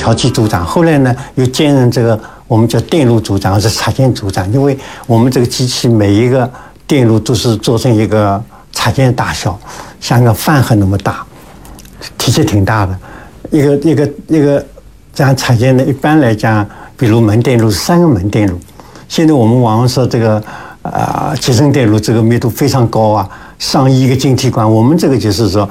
调剂组长，后来呢又兼任这个我们叫电路组长，是插件组长，因为我们这个机器每一个电路都是做成一个插件大小，像个饭盒那么大，体积挺大的，一个这样插件呢，一般来讲，比如门电路是3个门电路，现在我们网上说这个集成电路这个密度非常高啊，上亿个晶体管，我们这个就是说